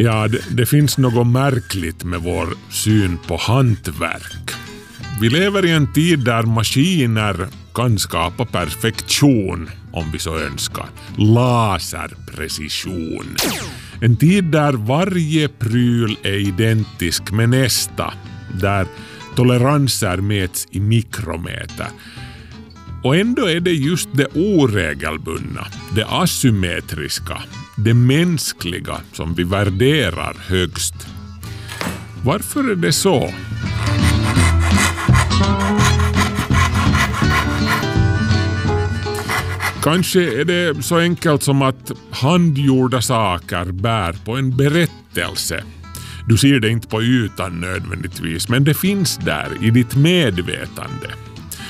Ja, det finns något märkligt med vår syn på hantverk. Vi lever i en tid där maskiner kan skapa perfektion, om vi så önskar. Laserprecision. En tid där varje pryl är identisk med nästa. Där toleranser mäts i mikrometer. Och ändå är det just det oregelbundna, det asymmetriska, det mänskliga som vi värderar högst. Varför är det så? Kanske är det så enkelt som att handgjorda saker bär på en berättelse. Du ser det inte på ytan nödvändigtvis, men det finns där i ditt medvetande.